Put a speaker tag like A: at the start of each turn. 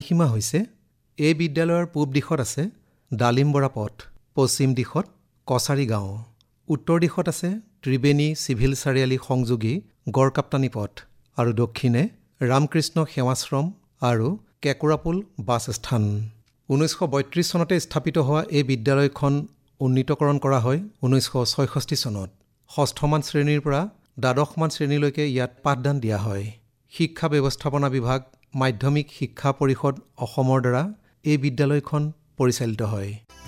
A: পৰিসীমা হৈছে এই বিদ্যালয়ৰ পূব দিশত আছে ডালিমবৰা পথ, পশ্চিম দিশত কছাৰী গাঁও, উত্তৰ দিশত আছে ত্ৰিবেণী চিভিল চাৰিআলি সংযোগী গড়কাপ্তানী পথ আৰু দক্ষিণে ৰামকৃষ্ণ সেৱাশ্ৰম আৰু কেঁকোৰাপুল বাছ স্থান। 1932 চনতে স্থাপিত হোৱা এই বিদ্যালয়খন উন্নীতকৰণ কৰা হয় 1966 চনত। ষষ্ঠমান শ্ৰেণীৰ পৰা দ্বাদশমান শ্ৰেণীলৈকে ইয়াত পাঠদান দিয়া হয়। শিক্ষা ব্যৱস্থাপনা বিভাগ, মাধ্যমিক শিক্ষা পৰিষদ অসমৰ দ্বাৰা এই বিদ্যালয়খন পৰিচালিত হয়।